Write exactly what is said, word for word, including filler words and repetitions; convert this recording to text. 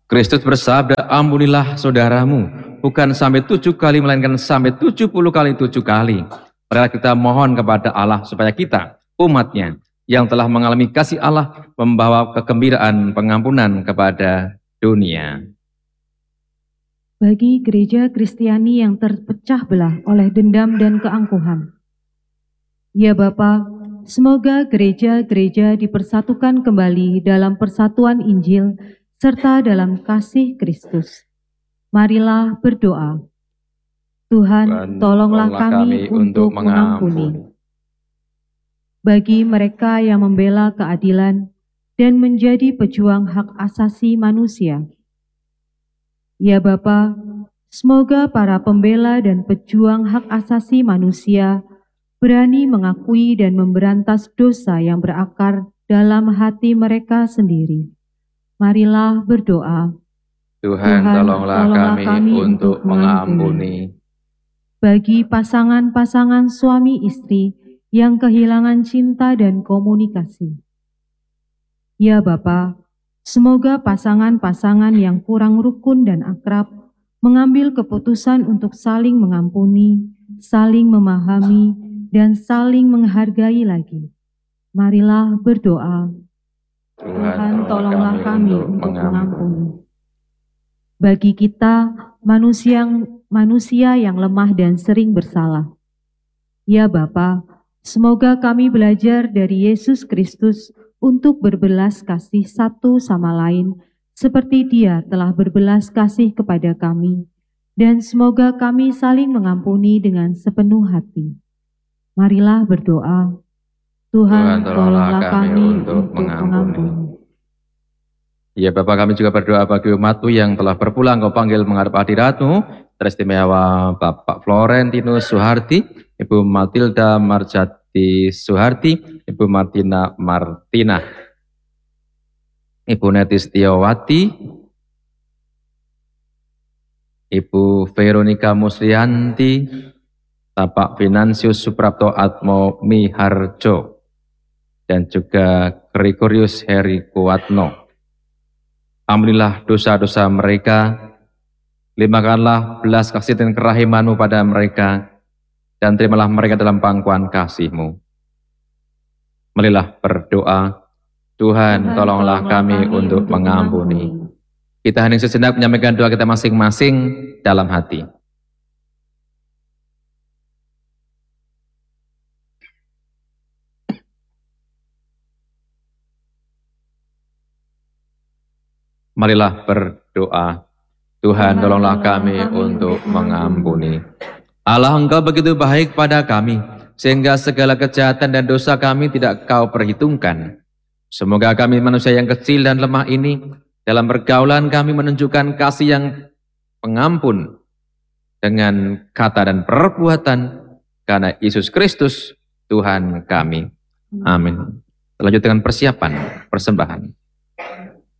Kristus bersabda, ampunilah saudaramu, bukan sampai tujuh kali, melainkan sampai tujuh puluh kali tujuh kali. Marilah kita mohon kepada Allah supaya kita, umatnya, yang telah mengalami kasih Allah, membawa kegembiraan pengampunan kepada dunia. Bagi gereja Kristiani yang terpecah belah oleh dendam dan keangkuhan. Ya Bapa, semoga gereja-gereja dipersatukan kembali dalam persatuan Injil serta dalam kasih Kristus. Marilah berdoa. Tuhan, tolonglah kami untuk mengampuni. Bagi mereka yang membela keadilan dan menjadi pejuang hak asasi manusia. Ya Bapa, semoga para pembela dan pejuang hak asasi manusia berani mengakui dan memberantas dosa yang berakar dalam hati mereka sendiri. Marilah berdoa. Tuhan, tolonglah, tolonglah kami, kami untuk mengampuni. Bagi pasangan-pasangan suami istri yang kehilangan cinta dan komunikasi. Ya Bapa, semoga pasangan-pasangan yang kurang rukun dan akrab mengambil keputusan untuk saling mengampuni, saling memahami, dan saling menghargai lagi. Marilah berdoa. Tuhan, Tuhan tolonglah kami untuk mengampuni. Bagi kita, manusia, manusia yang lemah dan sering bersalah. Ya Bapa, semoga kami belajar dari Yesus Kristus untuk berbelas kasih satu sama lain, seperti Dia telah berbelas kasih kepada kami, dan semoga kami saling mengampuni dengan sepenuh hati. Marilah berdoa. Tuhan, Tuhan tolonglah kami untuk mengampuni. Ya Bapa, kami juga berdoa bagi umat-Mu yang telah berpulang Kau panggil menghadap hadirat-Mu, teristimewa Bapak Florentinus Suharti, Ibu Matilda Marjati Suharti, Ibu Martina Martina, Ibu Neti Setiawati, Ibu Veronika Muslianti, Bapak Finansius Suprapto Atmo Miharjo, dan juga Gregorius Heri Kuatno. Ampunilah dosa-dosa mereka, limpahkanlah belas kasih dan kerahiman-Mu pada mereka, dan terimalah mereka dalam pangkuan kasih-Mu. Marilah berdoa. Tuhan, tolonglah kami untuk mengampuni. Kita hening sejenak menyampaikan doa kita masing-masing dalam hati. Marilah berdoa. Tuhan, tolonglah kami untuk mengampuni. Allah, Engkau begitu baik pada kami, sehingga segala kejahatan dan dosa kami tidak Kau perhitungkan. Semoga kami manusia yang kecil dan lemah ini, dalam pergaulan kami menunjukkan kasih yang pengampun dengan kata dan perbuatan, karena Yesus Kristus Tuhan kami. Amin. Lanjut dengan persiapan persembahan.